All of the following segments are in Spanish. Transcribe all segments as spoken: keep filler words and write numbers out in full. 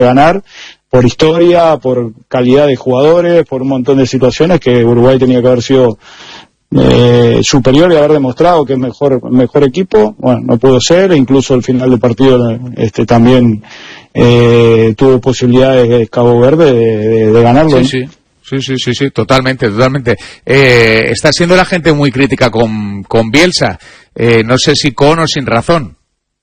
ganar, por historia, por calidad de jugadores, por un montón de situaciones que Uruguay tenía que haber sido eh, superior y haber demostrado que es mejor mejor equipo. Bueno, no pudo ser, e incluso el final del partido este también eh, tuvo posibilidades de Cabo Verde de, de, de ganarlo. Sí, sí. Sí, sí, sí, sí, totalmente, totalmente. Eh, está siendo la gente muy crítica con, con Bielsa. Eh, no sé si con o sin razón.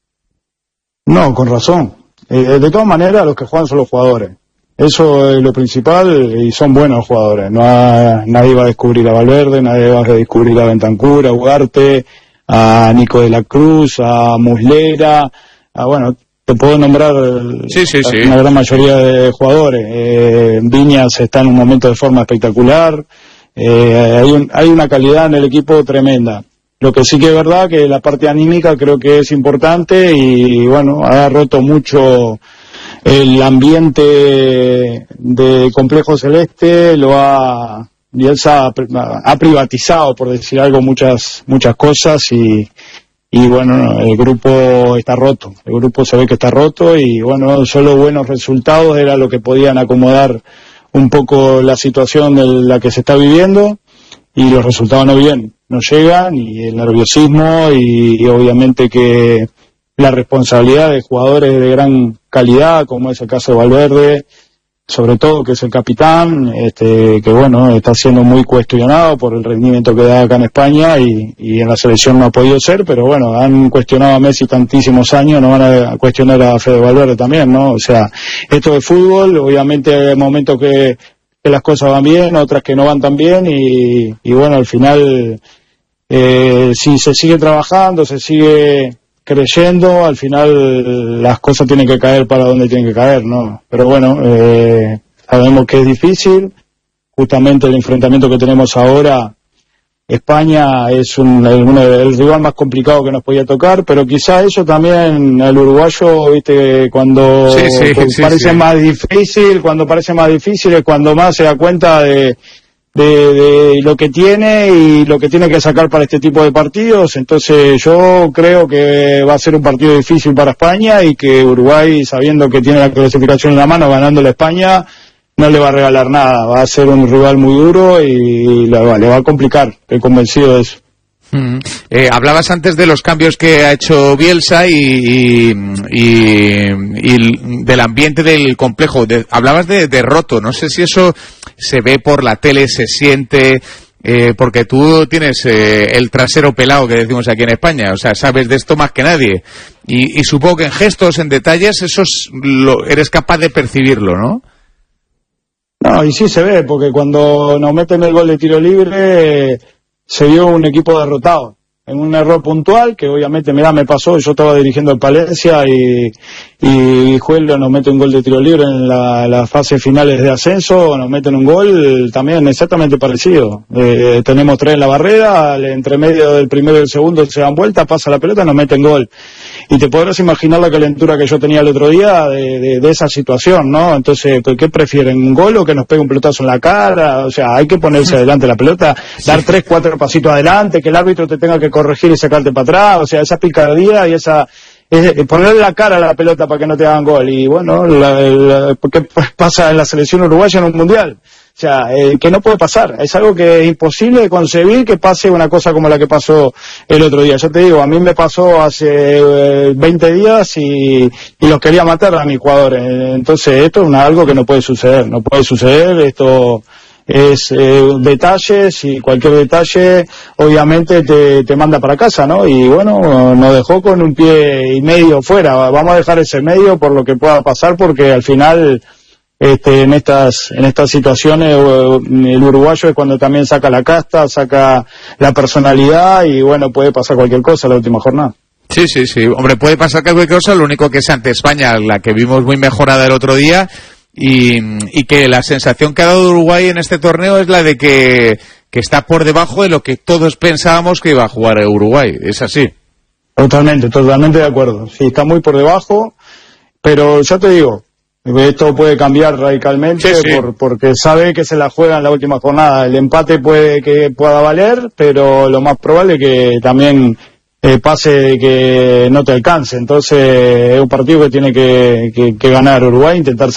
No, con razón. Eh, de todas maneras, los que juegan son los jugadores. Eso es lo principal, y son buenos jugadores. No ha, nadie va a descubrir a Valverde, nadie va a descubrir a Bentancur, a Ugarte, a Nico de la Cruz, a Muslera, a bueno... Te puedo nombrar sí, sí, sí. una gran mayoría de jugadores. Eh, Viñas está en un momento de forma espectacular. Eh, hay, un, hay una calidad en el equipo tremenda. Lo que sí que es verdad que la parte anímica creo que es importante y bueno, ha roto mucho el ambiente de Complejo Celeste, lo ha Bielsa ha, ha privatizado, por decir algo, muchas muchas cosas y Y bueno, el grupo está roto, el grupo se ve que está roto y bueno, solo buenos resultados era lo que podían acomodar un poco la situación en la que se está viviendo y los resultados no vienen, no llegan y el nerviosismo y, y obviamente que la responsabilidad de jugadores de gran calidad, como es el caso de Valverde, sobre todo que es el capitán, este, que bueno, está siendo muy cuestionado por el rendimiento que da acá en España y, y en la selección no ha podido ser, pero bueno, han cuestionado a Messi tantísimos años, no van a cuestionar a Fede Valverde también, ¿no? O sea, esto es fútbol, obviamente hay momentos que, que las cosas van bien, otras que no van tan bien y, y bueno, al final, eh, si se sigue trabajando, se sigue creyendo, al final las cosas tienen que caer para donde tienen que caer, ¿no? Pero bueno, eh, sabemos que es difícil, justamente el enfrentamiento que tenemos ahora, España es un, el, el rival más complicado que nos podía tocar, pero quizá eso también el uruguayo, viste, cuando sí, sí, sí, parece sí. más difícil, cuando parece más difícil es cuando más se da cuenta de De, de lo que tiene y lo que tiene que sacar para este tipo de partidos. Entonces yo creo que va a ser un partido difícil para España y que Uruguay, sabiendo que tiene la clasificación en la mano, ganándole a España, no le va a regalar nada, va a ser un rival muy duro y le va, le va a complicar, estoy convencido de eso. Mm. Eh, hablabas antes de los cambios que ha hecho Bielsa y, y, y, y del ambiente del complejo. De, hablabas de, de roto, no sé si eso se ve por la tele, se siente, eh, porque tú tienes eh, el trasero pelado que decimos aquí en España, o sea, sabes de esto más que nadie. Y, y supongo que en gestos, en detalles, eso es lo, eres capaz de percibirlo, ¿no? No, y sí se ve, porque cuando nos meten el gol de tiro libre... Eh, se vio un equipo derrotado, en un error puntual, que obviamente, mirá, me pasó, yo estaba dirigiendo el Palencia y, y Juelo nos mete un gol de tiro libre en la, las fases finales de ascenso, nos meten un gol también exactamente parecido. Eh, tenemos tres en la barrera, entre medio del primero y el segundo se dan vuelta, pasa la pelota, nos meten gol. Y te podrás imaginar la calentura que yo tenía el otro día de, de, de esa situación, ¿no? Entonces, ¿qué prefieren? ¿Un gol o que nos pegue un pelotazo en la cara? O sea, hay que ponerse adelante la pelota, dar tres, cuatro pasitos adelante, que el árbitro te tenga que corregir y sacarte para atrás, o sea, esa picardía y esa... Es ponerle la cara a la pelota para que no te hagan gol. Y bueno, la, la, ¿qué pasa en la selección uruguaya en un mundial? O sea, eh, que no puede pasar. Es algo que es imposible de concebir que pase una cosa como la que pasó el otro día. Yo te digo, a mí me pasó hace eh, veinte días y, y los quería matar a mis jugadores. Entonces esto es una, algo que no puede suceder. No puede suceder. Esto es eh, detalles y cualquier detalle obviamente te, te manda para casa, ¿no? Y bueno, nos dejó con un pie y medio fuera. Vamos a dejar ese medio por lo que pueda pasar porque al final... Este, en estas en estas situaciones el uruguayo es cuando también saca la casta, saca la personalidad y bueno, puede pasar cualquier cosa la última jornada. Sí, sí, sí, hombre, puede pasar cualquier cosa, lo único que es ante España, la que vimos muy mejorada el otro día y, y que la sensación que ha dado Uruguay en este torneo es la de que, que está por debajo de lo que todos pensábamos que iba a jugar Uruguay, ¿es así? Totalmente, totalmente de acuerdo, sí, está muy por debajo, pero ya te digo, esto puede cambiar radicalmente sí, sí. Por, porque sabe que se la juega en la última jornada. El empate puede que pueda valer, pero lo más probable es que también eh, pase que no te alcance. Entonces es un partido que tiene que, que, que ganar Uruguay, intentar